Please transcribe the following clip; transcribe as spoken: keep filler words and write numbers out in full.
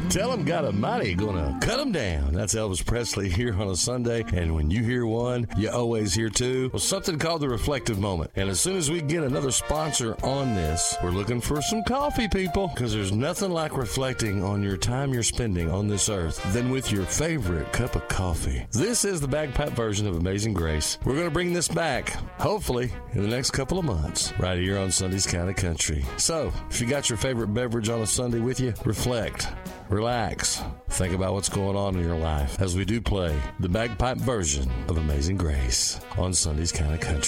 Tell 'em God Almighty gonna cut 'em down. That's Elvis Presley here on a Sunday. And when you hear one, you always hear two. Well, something called the Reflective Moment. And as soon as we get another sponsor on this, we're looking for some coffee, people. Because there's nothing like reflecting on your time you're spending on this earth than with your favorite cup of coffee. This is the bagpipe version of Amazing Grace. We're going to bring this back, hopefully, in the next couple of months, right here on Sunday's Kind of Country. So, if you got your favorite beverage on a Sunday with you, reflect. Relax. Think about what's going on in your life as we do play the bagpipe version of Amazing Grace on Sunday's Kind of Country.